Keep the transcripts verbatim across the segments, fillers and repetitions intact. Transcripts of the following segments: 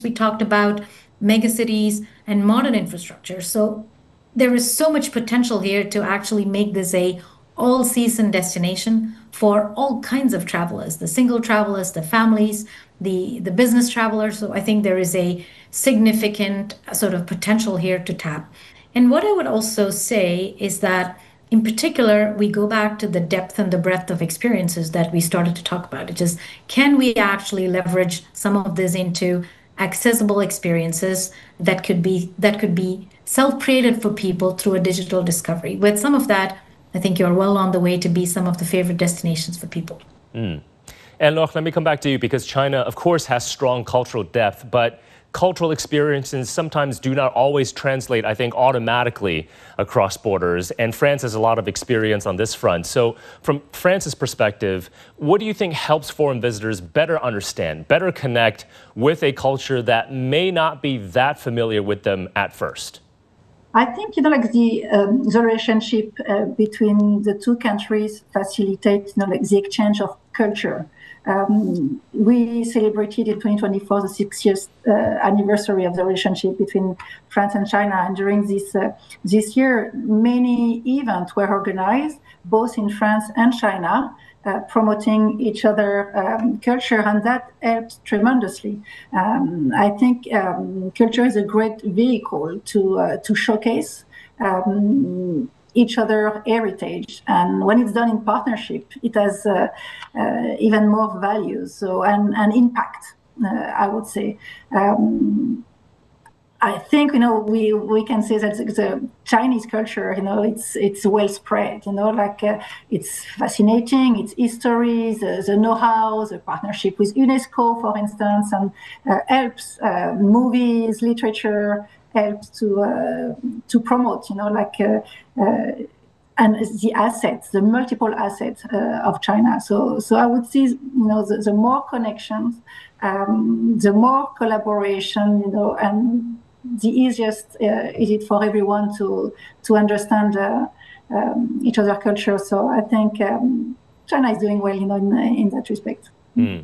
we talked about megacities and modern infrastructure. So there is so much potential here to actually make this a all season destination for all kinds of travelers, the single travelers, the families, the the business travelers. So I think there is a significant sort of potential here to tap. And what I would also say is that in particular, we go back to the depth and the breadth of experiences that we started to talk about. It is, can we actually leverage some of this into accessible experiences that could be that could be self-created for people through a digital discovery? With some of that, I think you're well on the way to be some of the favorite destinations for people. Mm. And Loch, let me come back to you because China, of course, has strong cultural depth, but cultural experiences sometimes do not always translate, I think, automatically across borders. And France has a lot of experience on this front. So from France's perspective, what do you think helps foreign visitors better understand, better connect with a culture that may not be that familiar with them at first? I think, you know, like the um, the relationship uh, between the two countries facilitates, you know, like the exchange of culture. Um, we celebrated in twenty twenty-four the sixtieth uh, anniversary of the relationship between France and China, and during this uh, this year, many events were organized both in France and China, uh, promoting each other um, culture, and that helps tremendously. Um, I think um, culture is a great vehicle to uh, to showcase Um, each other heritage, and when it's done in partnership, it has uh, uh, even more value. So and, and impact, uh, I would say. Um, I think, you know, we, we can say that the Chinese culture, you know, it's it's well spread, you know, like uh, it's fascinating, its history, the, the know-how, the partnership with UNESCO, for instance, and uh, helps uh, movies, literature, helps to uh, to promote, you know, like uh, uh, and the assets, the multiple assets uh, of China. So so I would see, you know, the, the more connections, um, the more collaboration, you know, and the easiest uh, is it for everyone to to understand uh, um, each other's culture. So I think um, China is doing well, you know, in, in that respect. Mm.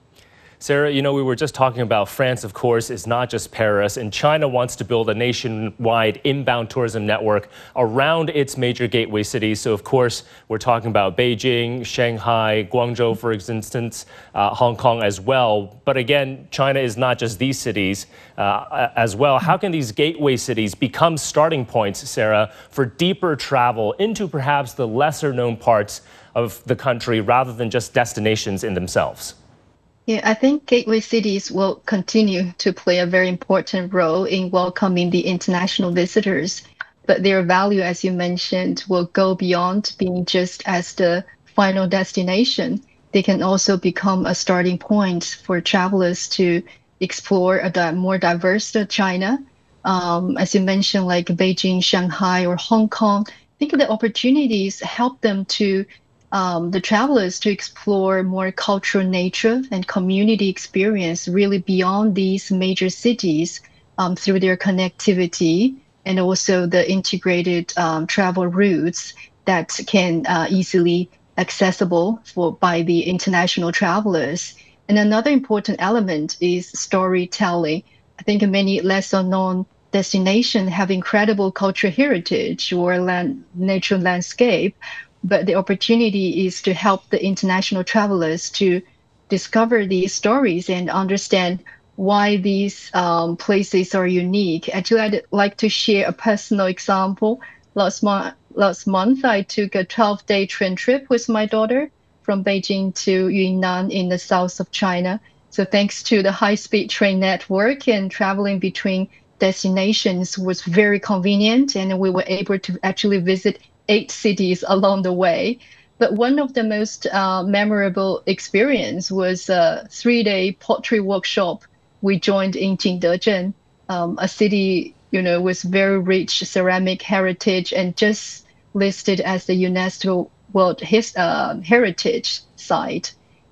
Sarah, you know, we were just talking about France, of course, is not just Paris, and China wants to build a nationwide inbound tourism network around its major gateway cities. So, of course, we're talking about Beijing, Shanghai, Guangzhou, for instance, uh, Hong Kong as well. But again, China is not just these cities uh, as well. How can these gateway cities become starting points, Sarah, for deeper travel into perhaps the lesser known parts of the country rather than just destinations in themselves? Yeah, I think gateway cities will continue to play a very important role in welcoming the international visitors, but their value, as you mentioned, will go beyond being just as the final destination. They can also become a starting point for travelers to explore a di- more diverse China. Um, as you mentioned, like Beijing, Shanghai, or Hong Kong, I think the opportunities help them to um, the travelers to explore more cultural nature and community experience really beyond these major cities um, through their connectivity and also the integrated um, travel routes that can uh, easily accessible for by the international travelers. And another important element is storytelling. I think many lesser known destinations have incredible cultural heritage or land, natural landscape, but the opportunity is to help the international travelers to discover these stories and understand why these um, places are unique. Actually, I'd like to share a personal example. Last month, last month, I took a twelve-day train trip with my daughter from Beijing to Yunnan in the south of China. So thanks to the high-speed train network and traveling between destinations was very convenient, and we were able to actually visit eight cities along the way. But one of the most uh, memorable experience was a three-day pottery workshop we joined in Jingdezhen, um, a city, you know, with very rich ceramic heritage and just listed as the UNESCO World His, uh, Heritage Site.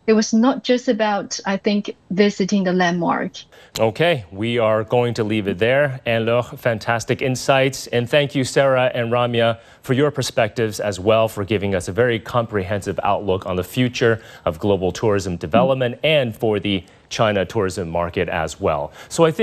it was not just about, I think, visiting the landmark. Okay, we are going to leave it there. Anne-Laure, fantastic insights. And thank you, Sarah and Ramya, for your perspectives as well, for giving us a very comprehensive outlook on the future of global tourism development and for the China tourism market as well. So I think